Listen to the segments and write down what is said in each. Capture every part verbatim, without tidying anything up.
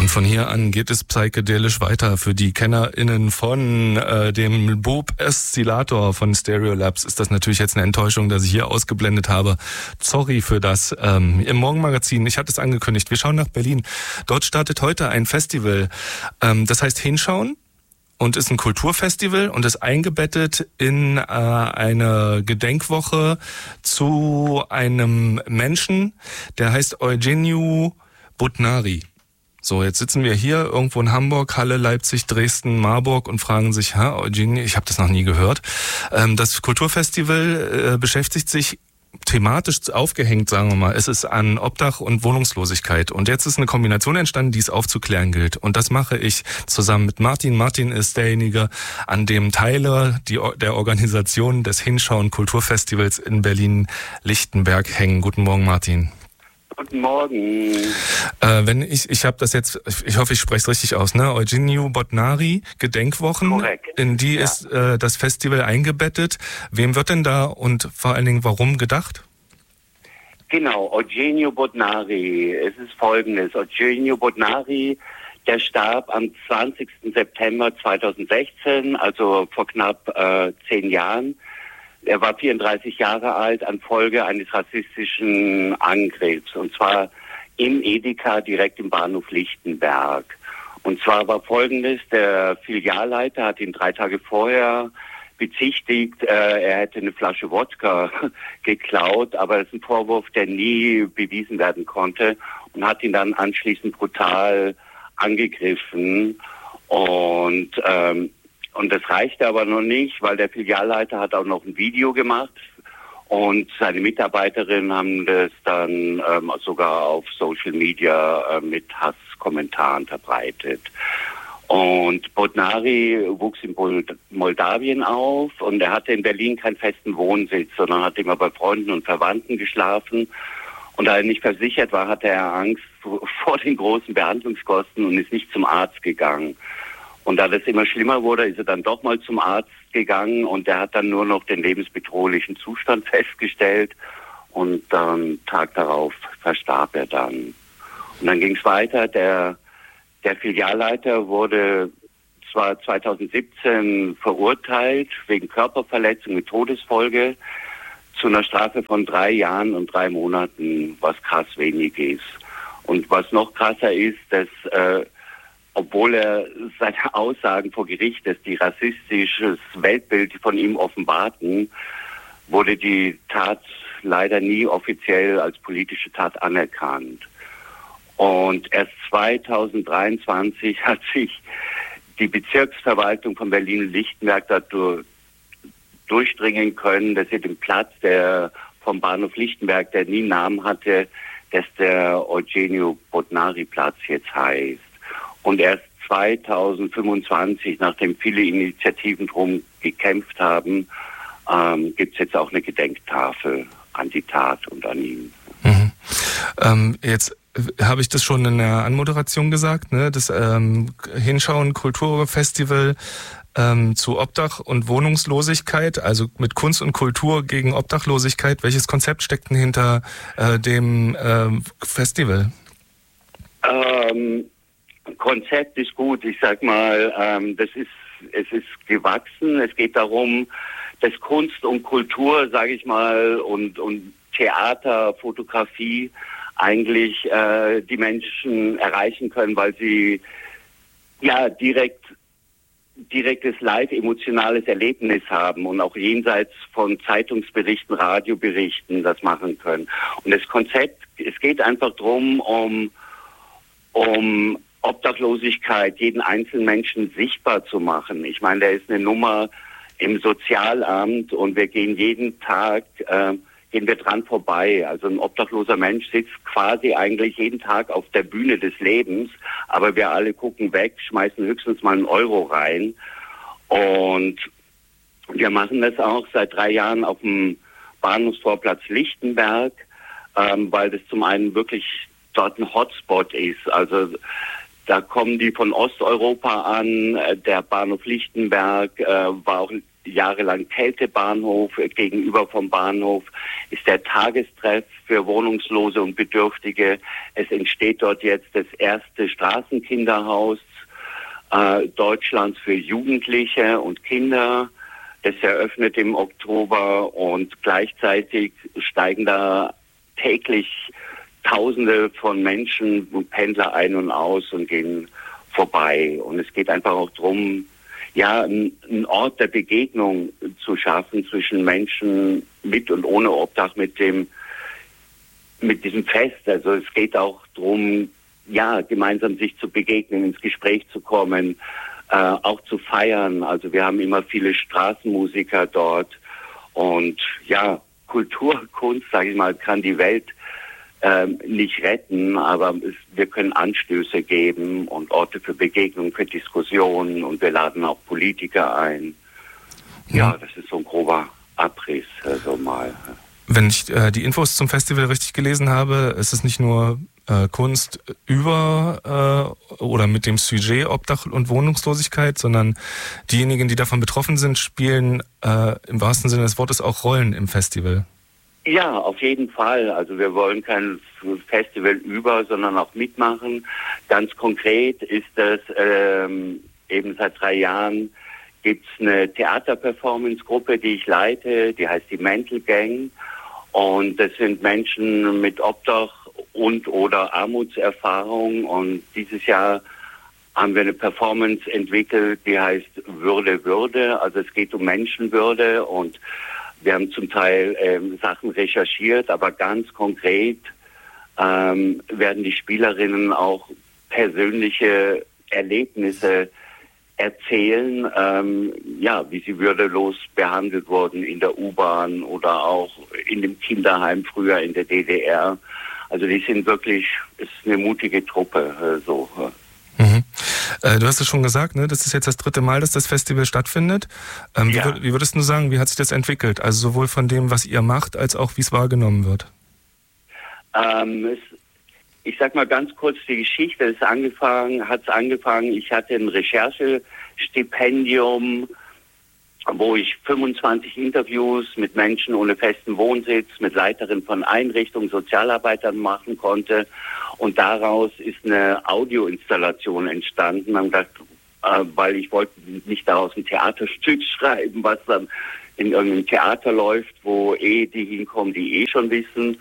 Und von hier an geht es psychedelisch weiter. Für die KennerInnen von äh, dem Bob Oszillator von Stereolabs ist das natürlich jetzt eine Enttäuschung, dass ich hier ausgeblendet habe. Sorry für das. Ähm, Im Morgenmagazin, ich hatte es angekündigt, wir schauen nach Berlin. Dort startet heute ein Festival. Ähm, das heißt Hinschauen. Und ist ein Kulturfestival und ist eingebettet in äh, eine Gedenkwoche zu einem Menschen, der heißt Eugeniu Budnari. So, jetzt sitzen wir hier irgendwo in Hamburg, Halle, Leipzig, Dresden, Marburg und fragen sich, ha, Eugeniu, ich habe das noch nie gehört. Ähm, das Kulturfestival äh, beschäftigt sich thematisch aufgehängt, sagen wir mal, es ist an Obdach und Wohnungslosigkeit. Und jetzt ist eine Kombination entstanden, die es aufzuklären gilt. Und das mache ich zusammen mit Martin. Martin ist derjenige, an dem Teile die, der Organisation des Hinschauen Kulturfestivals in Berlin-Lichtenberg hängen. Guten Morgen, Martin. Guten Morgen. Äh, wenn ich, ich habe das jetzt, ich hoffe, ich spreche es richtig aus, ne? Eugeniu Budnari, Gedenkwochen. Korrekt. In die ja. ist äh, das Festival eingebettet. Wem wird denn da und vor allen Dingen warum gedacht? Genau, Eugeniu Budnari. Es ist folgendes. Eugeniu Budnari, der starb am zwanzigsten September zweitausendsechzehn, also vor knapp äh, zehn Jahren. Er war vierunddreißig Jahre alt an Folge eines rassistischen Angriffs, und zwar im Edeka direkt im Bahnhof Lichtenberg. Und zwar war folgendes: Der Filialleiter hat ihn drei Tage vorher bezichtigt, äh, er hätte eine Flasche Wodka geklaut, aber das ist ein Vorwurf, der nie bewiesen werden konnte, und hat ihn dann anschließend brutal angegriffen. Und ähm, Und das reichte aber noch nicht, weil der Filialleiter hat auch noch ein Video gemacht und seine Mitarbeiterinnen haben das dann ähm, sogar auf Social Media äh, mit Hasskommentaren verbreitet. Und Budnari wuchs in Moldawien auf und er hatte in Berlin keinen festen Wohnsitz, sondern hat immer bei Freunden und Verwandten geschlafen. Und da er nicht versichert war, hatte er Angst vor den großen Behandlungskosten und ist nicht zum Arzt gegangen. Und da das immer schlimmer wurde, ist er dann doch mal zum Arzt gegangen und der hat dann nur noch den lebensbedrohlichen Zustand festgestellt und dann Tag darauf verstarb er dann. Und dann ging es weiter. Der, der Filialleiter wurde zwar zweitausendsiebzehn verurteilt wegen Körperverletzung mit Todesfolge zu einer Strafe von drei Jahren und drei Monaten, was krass wenig ist. Und was noch krasser ist, dass äh, obwohl er seine Aussagen vor Gericht, dass die rassistisches Weltbild von ihm offenbarten, wurde die Tat leider nie offiziell als politische Tat anerkannt. Und erst zweitausenddreiundzwanzig hat sich die Bezirksverwaltung von Berlin-Lichtenberg dadurch durchdringen können, dass sie den Platz, der vom Bahnhof Lichtenberg, der nie einen Namen hatte, dass der Eugeniu Budnari Platz jetzt heißt. Und erst zweitausendfünfundzwanzig, nachdem viele Initiativen drum gekämpft haben, ähm, gibt es jetzt auch eine Gedenktafel an die Tat und an ihn. Mhm. Ähm, jetzt habe ich das schon in der Anmoderation gesagt, ne? Das ähm, Hinschauen Kulturfestival ähm, zu Obdach und Wohnungslosigkeit, also mit Kunst und Kultur gegen Obdachlosigkeit. Welches Konzept steckt denn hinter äh, dem ähm, Festival? Ähm, Konzept ist gut. Ich sag mal, ähm, das ist, es ist gewachsen. Es geht darum, dass Kunst und Kultur, sage ich mal, und, und Theater, Fotografie eigentlich äh, die Menschen erreichen können, weil sie ja direkt direktes live emotionales Erlebnis haben und auch jenseits von Zeitungsberichten, Radioberichten das machen können. Und das Konzept, es geht einfach drum, um um Obdachlosigkeit, jeden einzelnen Menschen sichtbar zu machen. Ich meine, da ist eine Nummer im Sozialamt und wir gehen jeden Tag, äh, gehen wir dran vorbei. Also ein obdachloser Mensch sitzt quasi eigentlich jeden Tag auf der Bühne des Lebens, aber wir alle gucken weg, schmeißen höchstens mal einen Euro rein. Und wir machen das auch seit drei Jahren auf dem Bahnhofsvorplatz Lichtenberg, ähm, weil das zum einen wirklich dort ein Hotspot ist. Also da kommen die von Osteuropa an. Der Bahnhof Lichtenberg äh, war auch jahrelang Kältebahnhof. Gegenüber vom Bahnhof ist der Tagestreff für Wohnungslose und Bedürftige. Es entsteht dort jetzt das erste Straßenkinderhaus äh, Deutschlands für Jugendliche und Kinder. Das eröffnet im Oktober und gleichzeitig steigen da täglich Tausende von Menschen und Pendler ein und aus und gehen vorbei. Und es geht einfach auch darum, ja, einen Ort der Begegnung zu schaffen zwischen Menschen mit und ohne Obdach mit dem, mit diesem Fest. Also es geht auch darum, ja, gemeinsam sich zu begegnen, ins Gespräch zu kommen, äh, auch zu feiern. Also wir haben immer viele Straßenmusiker dort und ja, Kultur, Kunst, sage ich mal, kann die Welt Ähm, nicht retten, aber es, wir können Anstöße geben und Orte für Begegnung, für Diskussionen und wir laden auch Politiker ein. Ja, ja das ist so ein grober Abriss, also mal. Wenn ich äh, die Infos zum Festival richtig gelesen habe, ist es nicht nur äh, Kunst über äh, oder mit dem Sujet Obdach und Wohnungslosigkeit, sondern diejenigen, die davon betroffen sind, spielen äh, im wahrsten Sinne des Wortes auch Rollen im Festival. Ja, auf jeden Fall. Also wir wollen kein Festival über, sondern auch mitmachen. Ganz konkret ist das, ähm, eben seit drei Jahren gibt's eine Theaterperformance-Gruppe, die ich leite, die heißt die Mental Gang. Und das sind Menschen mit Obdach und oder Armutserfahrung. Und dieses Jahr haben wir eine Performance entwickelt, die heißt Würde, Würde. Also es geht um Menschenwürde und wir haben zum Teil ähm, Sachen recherchiert, aber ganz konkret ähm, werden die Spielerinnen auch persönliche Erlebnisse erzählen, ähm, ja, wie sie würdelos behandelt wurden in der U-Bahn oder auch in dem Kinderheim früher in der D D R. Also die sind wirklich, es ist eine mutige Truppe, äh, so. Mhm. Äh, du hast es schon gesagt, ne? Das ist jetzt das dritte Mal, dass das Festival stattfindet. Ähm, ja. wie, wie würdest du sagen, wie hat sich das entwickelt? Also sowohl von dem, was ihr macht, als auch wie es wahrgenommen wird? Ähm, es, ich sag mal ganz kurz die Geschichte. Es angefangen, hat's angefangen. Ich hatte ein Recherchestipendium, wo ich fünfundzwanzig Interviews mit Menschen ohne festen Wohnsitz, mit Leiterinnen von Einrichtungen, Sozialarbeitern machen konnte. Und daraus ist eine Audioinstallation entstanden. Man gedacht, äh, weil ich wollte nicht daraus ein Theaterstück schreiben, was dann in irgendeinem Theater läuft, wo eh die hinkommen, die eh schon wissen.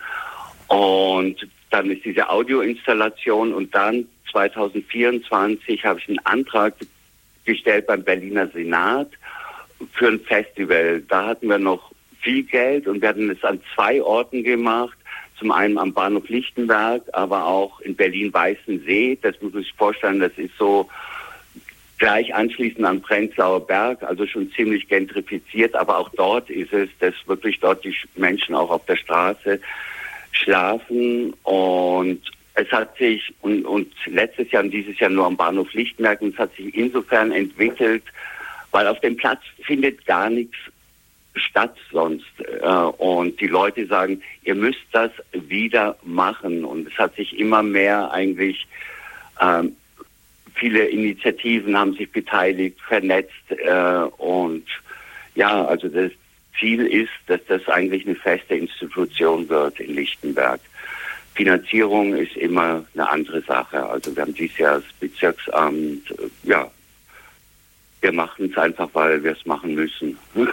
Und dann ist diese Audioinstallation und dann zwanzig vierundzwanzig habe ich einen Antrag gestellt beim Berliner Senat für ein Festival. Da hatten wir noch viel Geld und wir hatten es an zwei Orten gemacht. Zum einen am Bahnhof Lichtenberg, aber auch in Berlin-Weißensee. Das muss man sich vorstellen, das ist so gleich anschließend am Prenzlauer Berg, also schon ziemlich gentrifiziert. Aber auch dort ist es, dass wirklich dort die Menschen auch auf der Straße schlafen. Und es hat sich, und, und letztes Jahr und dieses Jahr nur am Bahnhof Lichtenberg, und es hat sich insofern entwickelt, weil auf dem Platz findet gar nichts statt sonst. Und die Leute sagen, ihr müsst das wieder machen. Und es hat sich immer mehr eigentlich, ähm, viele Initiativen haben sich beteiligt, vernetzt. Äh, und ja, also das Ziel ist, dass das eigentlich eine feste Institution wird in Lichtenberg. Finanzierung ist immer eine andere Sache. Also wir haben dieses Jahr das Bezirksamt, äh, ja, wir machen es einfach, weil wir es machen müssen. Mhm.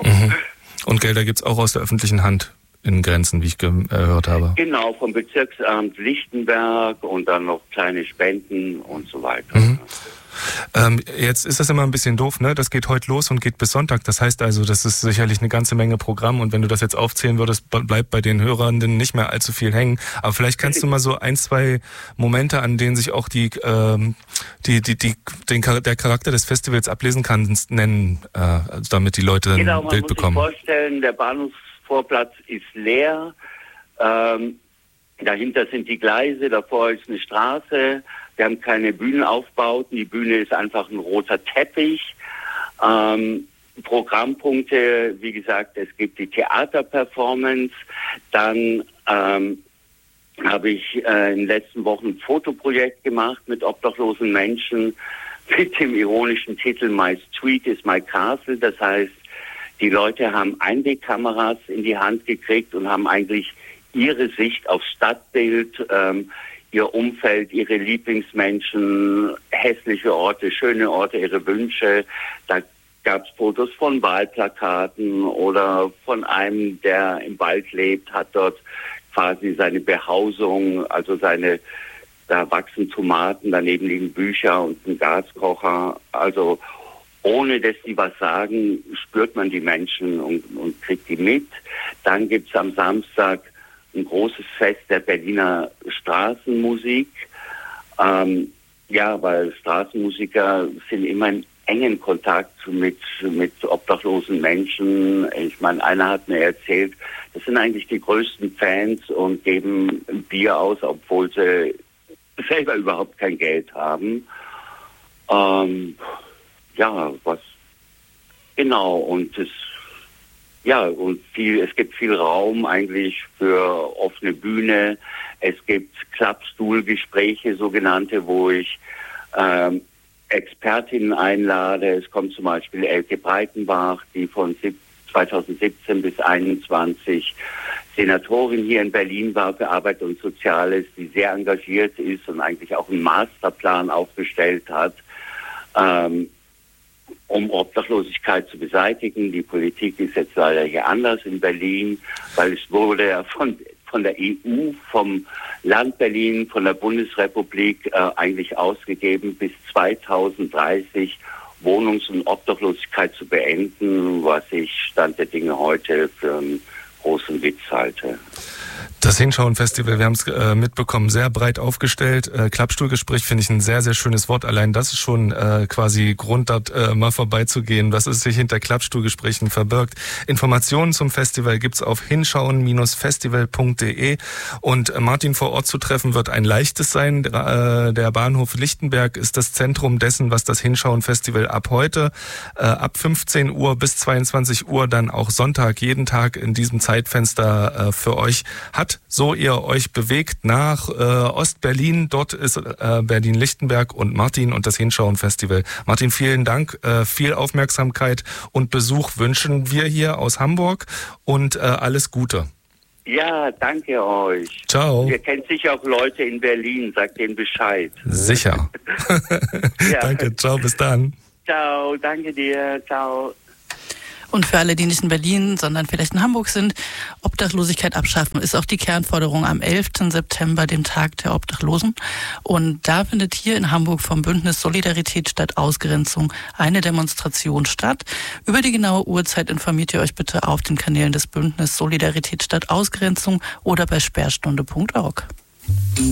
Und Gelder gibt es auch aus der öffentlichen Hand in Grenzen, wie ich gehört habe. Genau, vom Bezirksamt Lichtenberg und dann noch kleine Spenden und so weiter. Mhm. Ähm, jetzt ist das immer ein bisschen doof, ne? Das geht heute los und geht bis Sonntag. Das heißt also, das ist sicherlich eine ganze Menge Programm und wenn du das jetzt aufzählen würdest, bleibt bei den Hörenden nicht mehr allzu viel hängen. Aber vielleicht kannst du mal so ein, zwei Momente, an denen sich auch die, ähm, die, die, die, den, der Charakter des Festivals ablesen kann, nennen, äh, also damit die Leute ein genau, Bild bekommen. Man muss sich vorstellen, der Bahnhofsvorplatz ist leer. Ähm, dahinter sind die Gleise, davor ist eine Straße. Wir haben keine Bühnenaufbauten. Die Bühne ist einfach ein roter Teppich. Ähm, Programmpunkte, wie gesagt, es gibt die Theaterperformance. Dann ähm, habe ich äh, in den letzten Wochen ein Fotoprojekt gemacht mit obdachlosen Menschen mit dem ironischen Titel My Street is my Castle. Das heißt, Die Leute haben Einwegkameras in die Hand gekriegt und haben eigentlich ihre Sicht aufs Stadtbild, ähm, ihr Umfeld, ihre Lieblingsmenschen, hässliche Orte, schöne Orte, ihre Wünsche. Da gab es Fotos von Wahlplakaten oder von einem, der im Wald lebt, hat dort quasi seine Behausung, also seine, da wachsen Tomaten, daneben liegen Bücher und ein Gaskocher. Also ohne dass die was sagen, spürt man die Menschen und, und kriegt die mit. Dann gibt es am Samstag ein großes Fest der Berliner Straßenmusik. Ähm, ja, weil Straßenmusiker sind immer in engen Kontakt mit, mit obdachlosen Menschen. Ich meine, einer hat mir erzählt, das sind eigentlich die größten Fans und geben Bier aus, obwohl sie selber überhaupt kein Geld haben. Ähm, ja, was genau, und es Ja, und viel, es gibt viel Raum eigentlich für offene Bühne. Es gibt Klappstuhlgespräche, sogenannte, wo ich ähm, Expertinnen einlade. Es kommt zum Beispiel Elke Breitenbach, die von zweitausendsiebzehn bis einundzwanzig Senatorin hier in Berlin war für Arbeit und Soziales, die sehr engagiert ist und eigentlich auch einen Masterplan aufgestellt hat, ähm, um Obdachlosigkeit zu beseitigen. Die Politik ist jetzt leider hier anders in Berlin, weil es wurde ja von, von der E U, vom Land Berlin, von der Bundesrepublik äh, eigentlich ausgegeben, bis zweitausenddreißig Wohnungs- und Obdachlosigkeit zu beenden, was ich Stand der Dinge heute für einen großen Witz halte. Das Hinschauen-Festival, wir haben es äh, mitbekommen, sehr breit aufgestellt. Äh, Klappstuhlgespräch finde ich ein sehr, sehr schönes Wort. Allein das ist schon äh, quasi Grund, dort äh, mal vorbeizugehen, was es sich hinter Klappstuhlgesprächen verbirgt. Informationen zum Festival gibt's auf hinschauen Bindestrich festival punkt de und äh, Martin vor Ort zu treffen wird ein leichtes sein. Äh, der Bahnhof Lichtenberg ist das Zentrum dessen, was das Hinschauen-Festival ab heute, äh, ab fünfzehn Uhr bis zweiundzwanzig Uhr, dann auch Sonntag, jeden Tag in diesem Zeitfenster äh, für euch hat. So ihr euch bewegt nach äh, Ostberlin. Dort ist äh, Berlin-Lichtenberg und Martin und das Hinschauen-Festival. Martin, vielen Dank. Äh, viel Aufmerksamkeit und Besuch wünschen wir hier aus Hamburg und äh, alles Gute. Ja, danke euch. Ciao. Ihr kennt sicher auch Leute in Berlin. Sagt denen Bescheid. Sicher. Ja. Danke. Ciao. Bis dann. Ciao. Danke dir. Ciao. Und für alle, die nicht in Berlin, sondern vielleicht in Hamburg sind, Obdachlosigkeit abschaffen ist auch die Kernforderung am elften September, dem Tag der Obdachlosen. Und da findet hier in Hamburg vom Bündnis Solidarität statt Ausgrenzung eine Demonstration statt. Über die genaue Uhrzeit informiert ihr euch bitte auf den Kanälen des Bündnis Solidarität statt Ausgrenzung oder bei sperrstunde punkt org.